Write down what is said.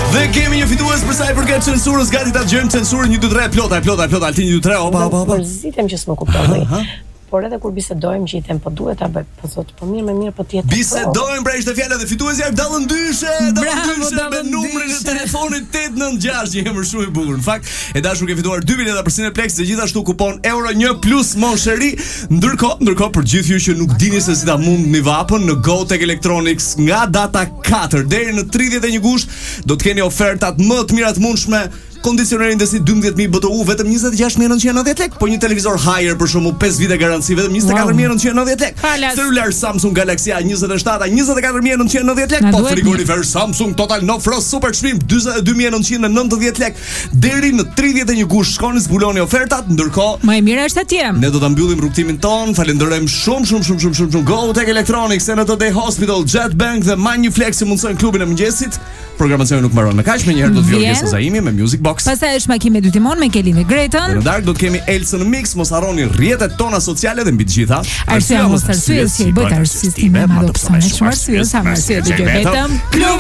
Dhe kemi një fitues për sa i përket censurës, gati ta dëgjojmë censurën 1 2 3 plota Altini 1 2 3 opa. Zitem që s'më kuptoj. Por edhe kur bisedojmë që i them po duhet ta bëj, po thot po mirë po tjetër. Bisedojmë pra ishte fjala dhe fituesi është dallën ndyshe me numrin e telefonit 896 që emër shumë i bukur. Në fakt, e dashur ke fituar 2 bileta për Cineplex dhe gjithashtu kupon euro 1 plus monsheri. Ndërkohë për gjithë ju që nuk dini se si ta mundni vapën në Go Tech Electronics nga data 4 deri në 31 gusht do të keni ofertat më të mira të mundshme. Kondicionerin desi 12.000 BTU vetëm 26.990 lek, po një televizor Haier për shembull 5 vite garanci vetëm 24.990 lek. Celular Samsung Galaxy A27 24.990 lek, po frigorifer Samsung Total No Frost Super Çmim 42.990 lek. Deri në 31 gusht shkoni zbuloni ofertat, ndërkohë më e mira është atje. Ne do ta mbyllim rrugtimin ton. Falenderojmë shumë Go Tech Electronics, Day Hospital, Jet Bank dhe Manuflex që mundsojnë klubin e mëngjesit. Programacioni nuk mbaron me kaq, më njëherë do të vijë Gesa Zaimi me Music Box. Pastaj është Makimi 2 Timon me Kelin dhe Gretën. Në darkë do të kemi Elsën në mix, mos harroni rrjetet tona sociale dhe mbi të gjitha. Arsye si bëhet arsye time, madje personazh shumë arsye, sa më arsye dëgjoj vetëm.